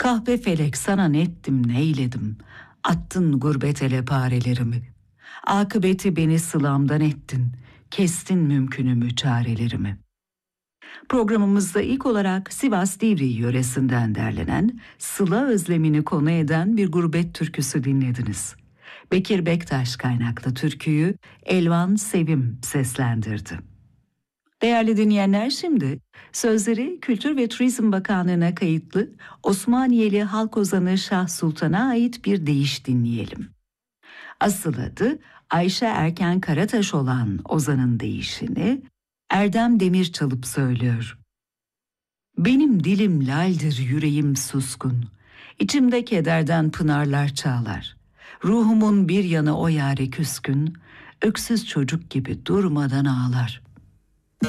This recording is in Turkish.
Kahpe felek sana nettim neyledim, attın gurbet ele parelerimi. Akıbeti beni sılamdan ettin, kestin mümkünümü çarelerimi. Programımızda ilk olarak Sivas Divriği yöresinden derlenen, sıla özlemini konu eden bir gurbet türküsü dinlediniz. Bekir Bektaş kaynaklı türküyü Elvan Sevim seslendirdi. Değerli dinleyenler, şimdi sözleri Kültür ve Turizm Bakanlığı'na kayıtlı Osmaniyeli halk ozanı Şah Sultan'a ait bir deyiş dinleyelim. Asıl adı Ayşe Erken Karataş olan ozanın deyişini Erdem Demir çalıp söylüyor. Benim dilim laldir, yüreğim suskun. İçimde kederden pınarlar çağlar. Ruhumun bir yanı o yâre küskün. Öksüz çocuk gibi durmadan ağlar.